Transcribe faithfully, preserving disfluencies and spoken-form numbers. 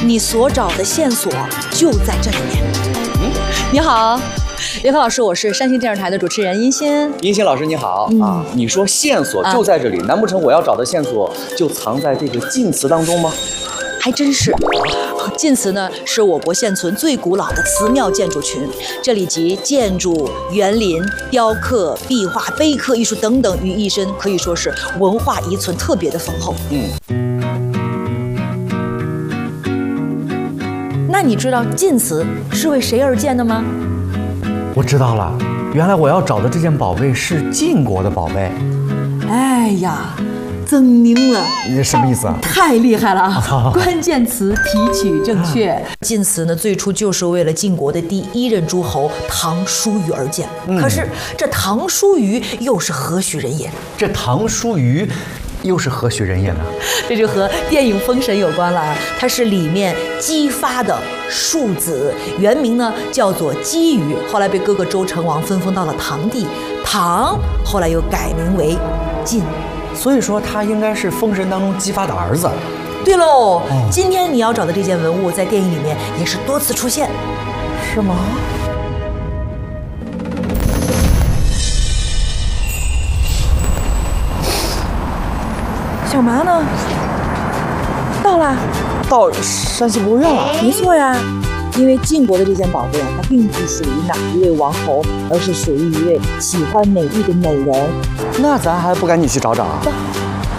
你所找的线索就在这里面。嗯，你好，岳飞老师，我是山西电视台的主持人殷鑫。 殷鑫老师你好、嗯、啊！你说线索就在这里、啊，难不成我要找的线索就藏在这个晋祠当中吗？ 还真是。晋祠呢，是我国现存最古老的祠庙建筑群，这里集建筑、园林、雕刻、壁画、碑刻艺术等等于一身，可以说是文化遗存特别的丰厚。嗯。那你知道晋祠是为谁而建的吗？ 我知道了，原来我要找的这件宝贝是晋国的宝贝。 哎呀，证明了。 你什么意思啊？ 太厉害了啊！关键词提取正确。晋祠呢，最初就是为了晋国的第一任诸侯唐叔虞而建。嗯、可是这唐叔虞又是何许人也？ 这唐叔虞又是何许人也呢？ 这就和电影《封神》有关了。它是里面姬发的庶子，原名呢叫做姬羽，后来被哥哥周成王分封到了唐地，唐后来又改名为晋。 所以说他应该是《封神》当中姬发的儿子。 对喽、哦，今天你要找的这件文物在电影里面也是多次出现。 是吗？ 小麻呢？到了， 到山西博物院了。 没错呀，因为晋国的这件宝贝啊，它并不属于哪一位王侯，而是属于一位喜欢美丽的美人。 那咱还不赶紧去找找啊？